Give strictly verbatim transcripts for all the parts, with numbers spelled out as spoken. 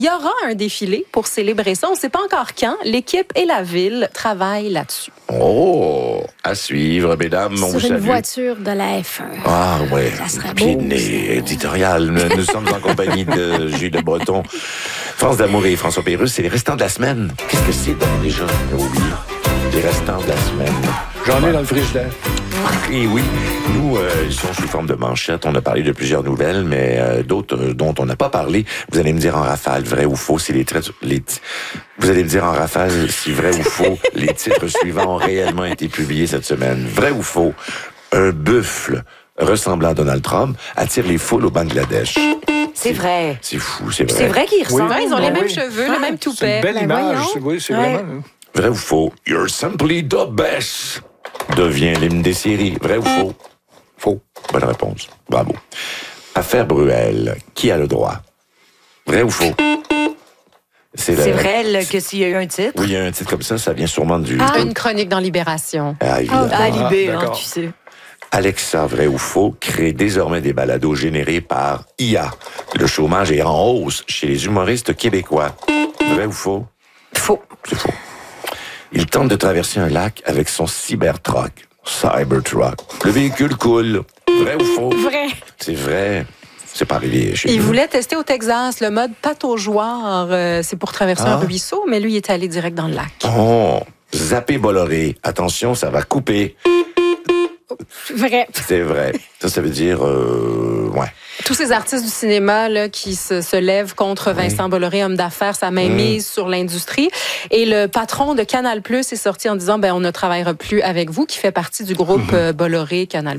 Il y aura un défilé pour célébrer ça. On ne sait pas encore quand. L'équipe et la ville travaillent là-dessus. Oh, à suivre, mesdames. On vous Sur une salue. voiture de la F un. Ah oui, Ça serait pied beau, de nez éditorial. Nous, nous sommes en compagnie de Gilles Le Breton, France d'Amour et François Pérusse. C'est les restants de la semaine. Qu'est-ce que c'est donc déjà? J'ai oublié. Les restants de la semaine. J'en ai dans le frigidaire. Et oui, nous, euh, ils sont sous forme de manchettes. On a parlé de plusieurs nouvelles, mais euh, d'autres euh, dont on n'a pas parlé. Vous allez me dire en rafale, vrai ou faux, si les titres... Les t- Vous allez me dire en rafale si vrai ou faux, les titres suivants ont réellement été publiés cette semaine. Vrai ou faux, un buffle ressemblant à Donald Trump attire les foules au Bangladesh. C'est vrai. C'est fou, c'est vrai. C'est vrai qu'ils ressemblent. Ouais, ils ont les Ah mêmes oui. cheveux, le même C'est une toupet. belle Ben image. voyons. C'est- Oui, c'est Ouais. vraiment... hein. Vrai ou faux, You're simply the best devient l'hymne des séries. Vrai ou faux? Faux. Bonne réponse. Bravo. Affaire Bruel. Qui a le droit? Vrai ou faux? C'est le- vrai là, que s'il y a eu un titre. Oui, il y a un titre comme ça, ça vient sûrement du... Ah, une chronique dans Libération. Ah, évidemment. À Libé, Ah, hein, d'accord. tu sais. Alexa, vrai ou faux, crée désormais des balados générés par I A. Le chômage est en hausse chez les humoristes québécois. Vrai ou faux? Faux. C'est faux. Il tente de traverser un lac avec son Cybertruck. Cybertruck. Le véhicule coule. Vrai ou faux? Vrai. C'est vrai. C'est pas arrivé chez Il nous. voulait tester au Texas le mode pataugeoire. Euh, c'est pour traverser Ah. un ruisseau, mais lui, il est allé direct dans le lac. Oh, zapper Bolloré. Attention, ça va couper. Vrai. C'est vrai. Ça, ça veut dire... Euh, ouais. Tous ces artistes du cinéma là, qui se, se lèvent contre Vincent Bolloré, homme d'affaires, sa main mise sur l'industrie. Et le patron de Canal+ est sorti en disant ben on ne travaillera plus avec vous, qui fait partie du groupe euh, Bolloré Canal+.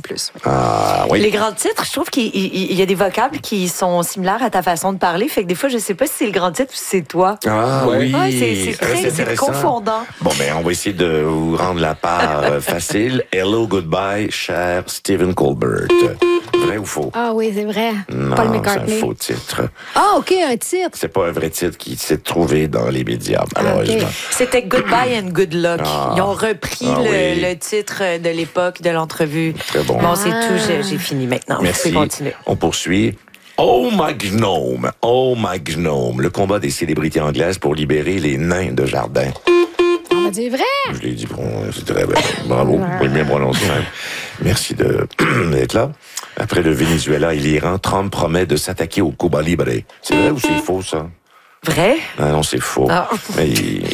Ah, oui. Les grands titres, je trouve qu'il il- il y a des vocables qui sont similaires à ta façon de parler. Fait que des fois, je sais pas si c'est le grand titre ou si c'est toi. Ah Ouais. oui. Ouais, c'est c'est Ah, très c'est intéressant. confondant. Bon, ben, on va essayer de vous rendre la part euh, facile. Hello, goodbye, cher Stephen Colbert. Vrai ou faux? Ah oui, c'est vrai. Non, Paul c'est un McCartney. faux titre. Ah, OK, un titre. C'est pas un vrai titre qui s'est trouvé dans les médias, malheureusement. C'était Goodbye and Good Luck. Ah. Ils ont repris Ah le, oui. le titre de l'époque de l'entrevue. Très bon. Bon, c'est Ah. tout. J'ai j'ai fini maintenant. Vous Merci. pouvez continuer. On poursuit. Oh my gnome, oh my gnome, le combat des célébrités anglaises pour libérer les nains de jardin. On va dire vrai. Je l'ai dit, bon, c'est très bien. Bravo, vous pouvez bien prononcer. Hein. Merci de- d'être là. Après le Venezuela et l'Iran, Trump promet de s'attaquer au Cuba Libre. C'est vrai ou c'est faux, ça? Vrai? Ah non, c'est faux. Ah. Mais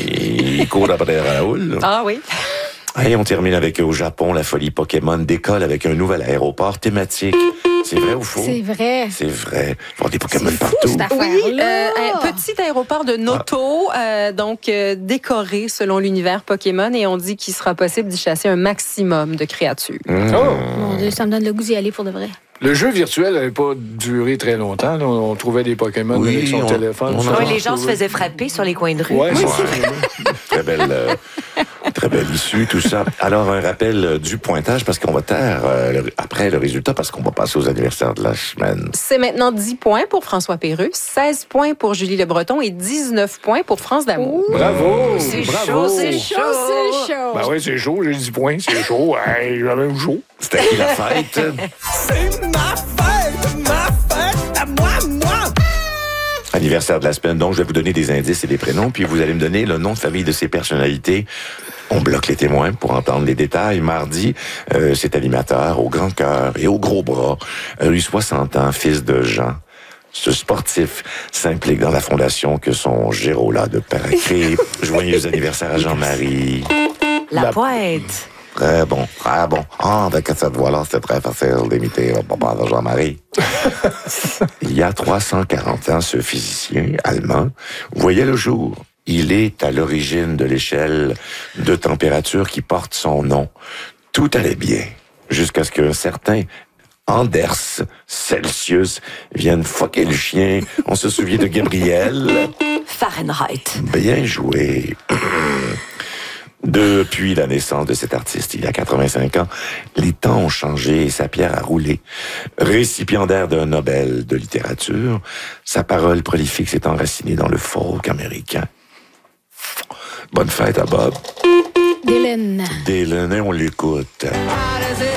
il, il court après Raoul. Ah oui. Et on termine avec, au Japon, la folie Pokémon décolle avec un nouvel aéroport thématique. C'est vrai ou faux? C'est vrai. C'est vrai. Il va y avoir des Pokémon C'est fou, partout. cette Oui, affaire-là. euh, un petit aéroport de Noto, euh, donc euh, décoré selon l'univers Pokémon, et on dit qu'il sera possible d'y chasser un maximum de créatures. Mmh. Oh! Mon Dieu, ça me donne le goût d'y aller pour de vrai. Le jeu virtuel n'avait pas duré très longtemps. là. On trouvait des Pokémon Oui, avec son on- téléphone. on Ça, a- Ouais, on les gens se trouvait- faisaient frapper sur les coins de rue. Ouais, c'est Ouais. ça. Très belle, euh, très belle issue, tout ça. Alors, un rappel euh, du pointage, parce qu'on va taire euh, le- après le résultat, parce qu'on va passer aux anniversaires de la semaine. C'est maintenant dix points pour François Pérusse, seize points pour Julie Le Breton et dix-neuf points pour France d'Amour. Bravo! C'est Bravo! chaud, c'est Chaud, c'est chaud. Ben oui, c'est chaud, j'ai dix points, c'est chaud. Hey, j'avais un chaud. C'était qui la fête? C'est ma fête, ma fête à moi, moi. Anniversaire de la semaine, donc je vais vous donner des indices et des prénoms, puis vous allez me donner le nom de famille de ces personnalités. On bloque les témoins pour entendre les détails. Mardi, euh, cet animateur au grand cœur et au gros bras a eu soixante ans, fils de Jean. Ce sportif s'implique dans la fondation que son Gérola de père a créée. Joyeux anniversaire à Jean-Marie. La, La- pointe. Très bon, très bon. Ah, avec cette voix-là, c'était très facile d'imiter le papa de Jean-Marie. Il y a trois cent quarante ans, ce physicien allemand voyait le jour. Il est à l'origine de l'échelle de température qui porte son nom. Tout allait bien, jusqu'à ce qu'un certain Anders Celsius vienne fucker le chien. On se souvient de Gabriel. Fahrenheit. Bien joué. Depuis la naissance de cet artiste, il y a quatre-vingt-cinq ans, les temps ont changé et sa pierre a roulé. Récipiendaire d'un Nobel de littérature, sa parole prolifique s'est enracinée dans le folk américain. Bonne fête à Bob Dylan. Dylan, et on l'écoute. How does it